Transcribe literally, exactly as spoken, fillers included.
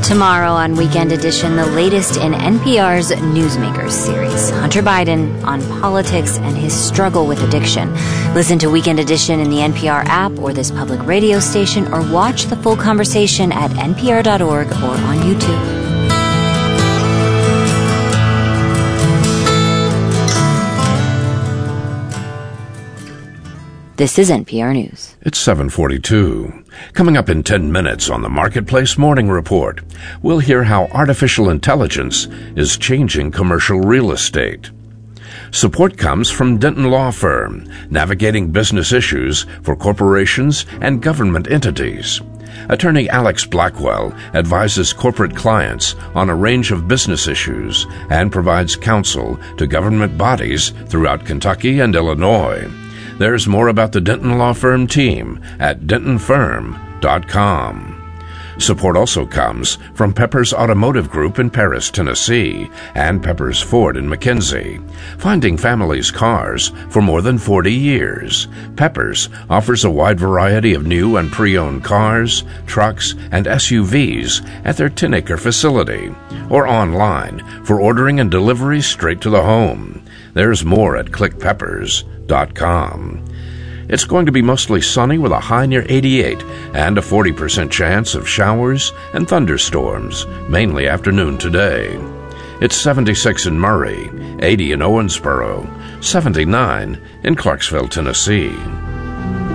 Tomorrow on Weekend Edition, the latest in N P R's Newsmakers series, Hunter Biden on politics and his struggle with addiction. Listen to Weekend Edition in the N P R app or this public radio station, or watch the full conversation at N P R dot org or on YouTube. This is N P R News. It's seven forty-two. Coming up in ten minutes on the Marketplace Morning Report, we'll hear how artificial intelligence is changing commercial real estate. Support comes from Denton Law Firm, navigating business issues for corporations and government entities. Attorney Alex Blackwell advises corporate clients on a range of business issues and provides counsel to government bodies throughout Kentucky and Illinois. There's more about the Denton Law Firm team at denton firm dot com. Support also comes from Peppers Automotive Group in Paris, Tennessee, and Peppers Ford in McKenzie. Finding families' cars for more than forty years. Peppers offers a wide variety of new and pre-owned cars, trucks, and S U Vs at their ten-acre facility, or online for ordering and delivery straight to the home. There's more at click peppers dot com. It's going to be mostly sunny with a high near eighty-eight and a forty percent chance of showers and thunderstorms, mainly afternoon today. It's seventy-six in Murray, eighty in Owensboro, seventy-nine in Clarksville, Tennessee.